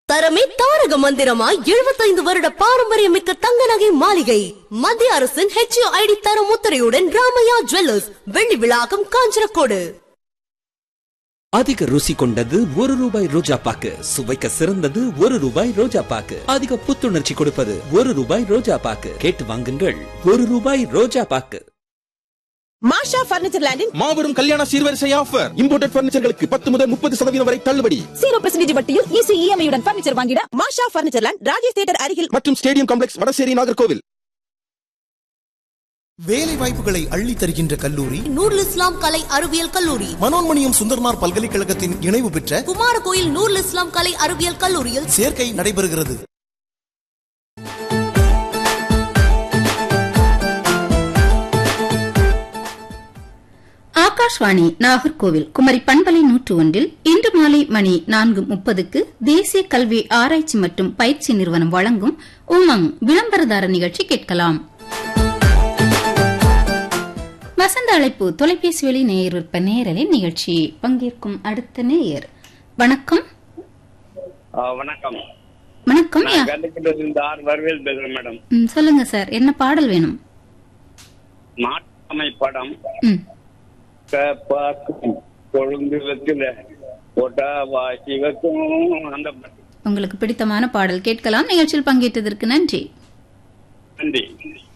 தரமே தாரக மந்திரமாய் 75 வருட பாரம்பரியமிக்க தங்க நகை மாளிகை மத்திய அரசின் HUID தர முத்திரையுடன் ராமையா ஜுவல்லர்ஸ் வெள்ளி விழாக்கம் காஞ்சனக்கோடு. அதிக ருசி கொண்டது ₹1 ரோஜா பாக்கு, சுவைக்க சிறந்தது ₹1 ரோஜா பாக்கு, அதிக புத்துணர்ச்சி கொடுப்பது ₹1 ரோஜா பாக்கு. கேட்டு வாங்குங்கள், ₹1 ரோஜா பாக்கு. மாஷா பர்னிச்சர் லேண்டின் மாபெரும் கல்யாண சீர்வரிசை ஆஃபர். இம்போர்ட்டட் பர்னிச்சர்களுக்கு 10 முதல் 30% வரை தள்ளுபடி. 0% வட்டியில் ஈஸி EMI உடன் பர்னிச்சர் வாங்கிட மாஷா பர்னிச்சர் லேண்ட், ராஜேஷ் தியேட்டர் அருகில் மற்றும் ஸ்டேடியம் காம்ப்ளெக்ஸ், வடசேரி, நாகர்கோவில். வேலை வாய்ப்புகளை அள்ளி தருகின்ற கல்லூரி நூருல் இஸ்லாம் கலை அறிவியல் கல்லூரி. மனோன்மணியம் சுந்தர்மார் பல்கலைக்கழகத்தின் இணைவு பெற்ற குமாரகோயில் நூருல் இஸ்லாம் கலை அறிவியல் கல்லூரியில் சேர்க்கை நடைபெறுகிறது. ஆகாஷ்வாணி நாகர்கோவில் குமரி பண்பலை 101 இன்று மாலை மணி 4:30 தேசிய கல்வி ஆராய்ச்சி மற்றும் பயிற்சி நிறுவனம் வழங்கும் உமங் விளம்பரதார நிகழ்ச்சி கேட்கலாம். வசந்த அழைப்பு தொலைபேசி வழி நேயர் விற்ப நேரலின் நிகழ்ச்சி பங்கேற்கும் அடுத்த நேயர். வணக்கம். வணக்கம். வணக்கம். மேடம் சொல்லுங்க சார், என்ன பாடல் வேணும்? மாட்டமை படம் கொழுந்து வச்சுல போட்டா வாசி வைக்கும் அந்த உங்களுக்கு பிடித்தமான பாடல் கேட்கலாம். நிகழ்ச்சியில் பங்கேற்றதற்கு நன்றி. நன்றி.